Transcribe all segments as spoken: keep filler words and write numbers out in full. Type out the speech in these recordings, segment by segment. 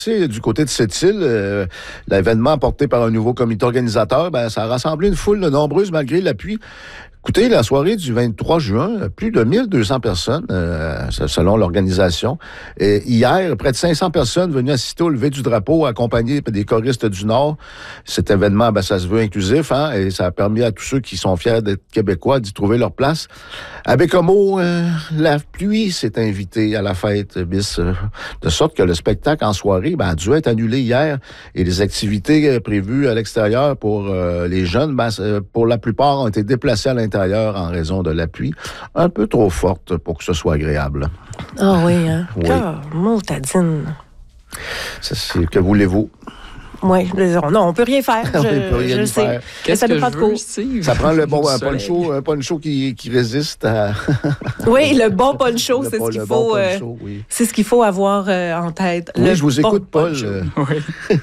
Du côté de Sept-Îles, euh, l'événement porté par un nouveau comité organisateur, ben, ça a rassemblé une foule nombreuse malgré l'appui. Écoutez, la soirée du vingt-trois juin, plus de mille deux cents personnes, euh, selon l'organisation. Et hier, près de cinq cents personnes venues assister au lever du drapeau, accompagnées des choristes du Nord. Cet événement, ben, ça se veut inclusif, hein, et ça a permis à tous ceux qui sont fiers d'être Québécois d'y trouver leur place. À Bécomo, euh, la pluie s'est invitée à la fête, bis, euh, de sorte que le spectacle en soirée ben, a dû être annulé hier, et les activités euh, prévues à l'extérieur pour euh, les jeunes, ben, pour la plupart, ont été déplacées à l'intérieur en raison de la pluie un peu trop forte pour que ce soit agréable. Ah oh oui, hein? Oui. Oh, motadine. Ça, c'est, que voulez-vous? Oui, non, on peut rien faire. Je, on peut rien je faire. sais. Qu'est-ce ça que nous je prend de veux, cours. Steve? Ça prend le bon un soleil. poncho, un poncho qui, qui résiste à... Oui, le bon poncho, Le c'est bon- ce qu'il le faut, bon euh, poncho, oui. c'est ce qu'il faut avoir euh, en tête. Oui, Le je vous bon écoute, Paul. poncho. Euh, Oui.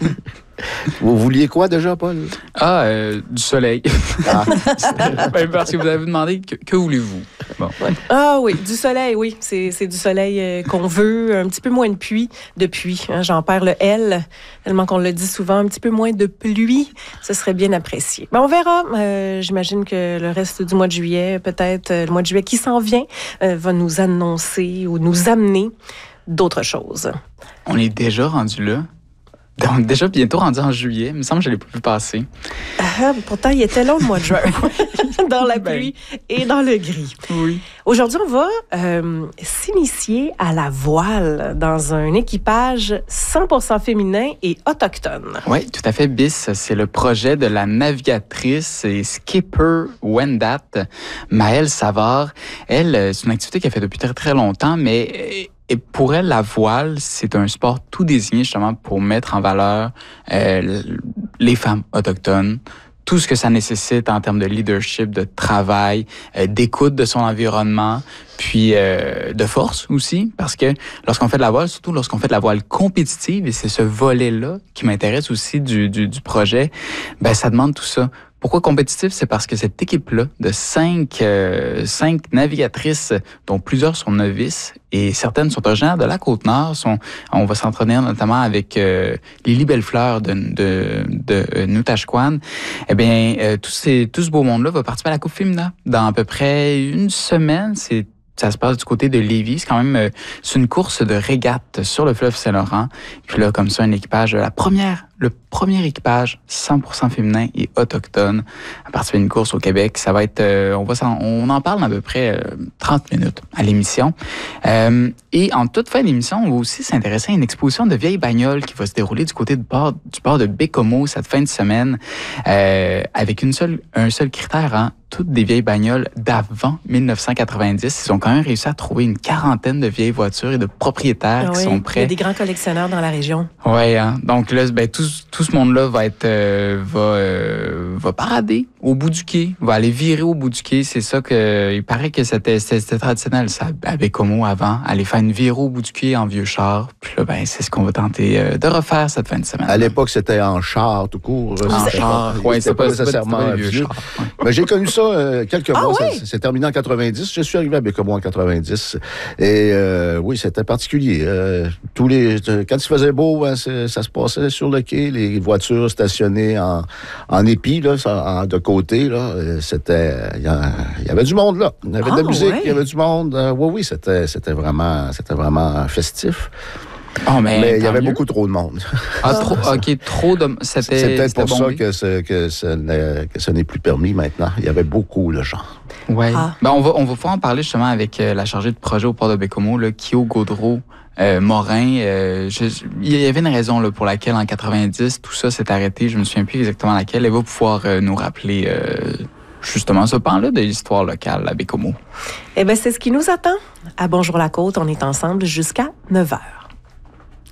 Vous vouliez quoi déjà, Paul? Ah, euh, du soleil. Ah. Ben, parce que vous avez demandé que, que voulez-vous? Bon. Ah oui, du soleil, oui. C'est, c'est du soleil euh, qu'on veut. Un petit peu moins de pluie, de pluie. Hein, j'en perds le L, tellement qu'on le dit souvent. Un petit peu moins de pluie, ce serait bien apprécié. Ben, on verra. Euh, j'imagine que le reste du mois de juillet, peut-être euh, le mois de juillet qui s'en vient, euh, va nous annoncer ou nous amener d'autres choses. On est déjà rendu là. Donc, déjà bientôt rendu en juillet. Il me semble que je ne l'ai pas vu passer. Ah, pourtant, il était long le mois de juin, dans la Ben. pluie et dans le gris. Oui. Aujourd'hui, on va euh, s'initier à la voile dans un équipage cent pour cent féminin et autochtone. Oui, tout à fait. Bis, c'est le projet de la navigatrice et skipper Wendat, Maëlle Savard. Elle, c'est une activité qu'elle fait depuis très, très longtemps, mais et pour elle, la voile, c'est un sport tout désigné justement pour mettre en valeur euh, les femmes autochtones, tout ce que ça nécessite en termes de leadership, de travail, euh, d'écoute de son environnement, puis euh, de force aussi, parce que lorsqu'on fait de la voile, surtout lorsqu'on fait de la voile compétitive, et c'est ce volet-là qui m'intéresse aussi du, du, du projet, ben ça demande tout ça. Pourquoi compétitif? C'est parce que cette équipe-là de cinq, euh, cinq navigatrices, dont plusieurs sont novices et certaines sont originaires de la Côte-Nord, sont, on va s'entraîner notamment avec euh, Lily Bellefleur de, de, de euh, Noutashquan. Eh bien, euh, tout, ces, tout ce beau monde-là va participer à la Coupe Femina dans à peu près une semaine. C'est Ça se passe du côté de Lévis. C'est quand même euh, c'est une course de régate sur le fleuve Saint-Laurent. Puis là, comme ça, un équipage, la première, le premier équipage cent pour cent féminin et autochtone à participer à une course au Québec. Ça va être, euh, on va s'en, on en parle à peu près euh, trente minutes à l'émission. Euh, et en toute fin d'émission, on va aussi s'intéresser à une exposition de vieilles bagnoles qui va se dérouler du côté du port, du port de Bécomo cette fin de semaine, euh, avec une seule, un seul critère, hein, toutes des vieilles bagnoles d'avant dix-neuf cent quatre-vingt-dix. Ils ont quand même réussi à trouver une quarantaine de vieilles voitures et de propriétaires Ah qui oui, sont prêts. il y a des grands collectionneurs dans la région. Oui, hein? Donc là, ben, tout, tout ce monde-là va être euh, va, euh, va parader au bout du quai, va aller virer au bout du quai. C'est ça que il paraît que c'était, c'était, c'était traditionnel, ça, à Bécomo avant, aller faire une virée au bout du quai en vieux char. Puis là, ben, c'est ce qu'on va tenter euh, de refaire cette fin de semaine. À l'époque, c'était en char, tout court. En C'était char, pas- oui, c'était c'est pas, pas c'est pas, nécessairement c'est pas des vieux vieux. chars. Ouais. Ben, j'ai connu ça euh, quelques Ah mois. ouais? Ça- C'est terminé en quatre-vingt-dix. Je suis arrivé à Bécomo en quatre-vingt-dix. Et euh, oui, c'était particulier. Euh, tous les, quand il faisait beau, hein, c'est- ça se passait sur le quai. Les voitures stationnées en, en épi, là, ça, en- de côté. Là, euh, c'était, il y, a- il y avait du monde là. Il y avait de Ah, la musique, ouais? il y avait du monde. Euh, oui, oui, c'était, c'était vraiment, c'était vraiment festif. Oh, mais Mais il y tant avait mieux. beaucoup trop de monde. Ah, trop, ok, trop de. C'était, C'est peut-être c'était pour ça bombé. que ce, que, ce n'est, que ce n'est plus permis maintenant. Il y avait beaucoup de gens. Ouais. Ah. Ben, on va, on va pouvoir en parler justement avec euh, la chargée de projet au port de Bécomo, là, Kyo Gaudreau. Euh, Morin, euh, je- je- il y avait une raison là, pour laquelle en quatre-vingt-dix, tout ça s'est arrêté. Je me souviens plus exactement laquelle. Elle va pouvoir euh, nous rappeler euh, justement ce pan-là de l'histoire locale à Bécomo. Eh bien, c'est ce qui nous attend. À Bonjour la Côte, on est ensemble jusqu'à neuf heures.